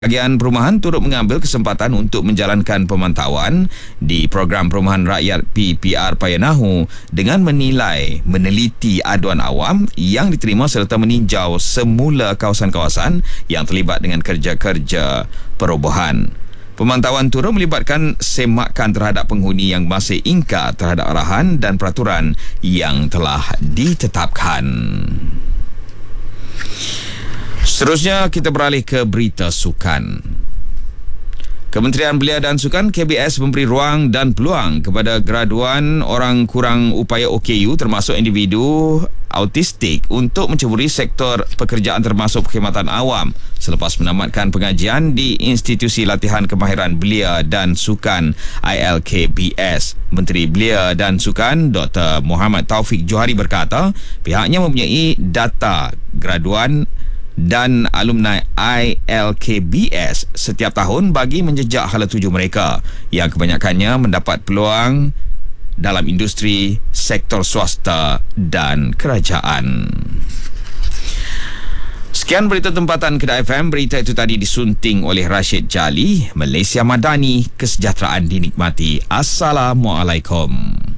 Agensi Perumahan turut mengambil kesempatan untuk menjalankan pemantauan di Program Perumahan Rakyat PPR Payanahu dengan meneliti aduan awam yang diterima serta meninjau semula kawasan-kawasan yang terlibat dengan kerja-kerja perobohan. Pemantauan turut melibatkan semakan terhadap penghuni yang masih ingkar terhadap arahan dan peraturan yang telah ditetapkan. Seterusnya kita beralih ke berita sukan. Kementerian Belia dan Sukan KBS memberi ruang dan peluang kepada graduan orang kurang upaya OKU termasuk individu autistik untuk menceburi sektor pekerjaan termasuk perkhidmatan awam selepas menamatkan pengajian di Institusi Latihan Kemahiran Belia dan Sukan ILKBS. Menteri Belia dan Sukan Dr. Muhammad Taufik Johari berkata pihaknya mempunyai data graduan dan alumni ILKBS setiap tahun bagi menjejak hala tuju mereka yang kebanyakannya mendapat peluang dalam industri, sektor swasta dan kerajaan. Sekian berita tempatan Kedah FM. Berita itu tadi disunting oleh Rashid Jali. Malaysia Madani, kesejahteraan dinikmati. Assalamualaikum.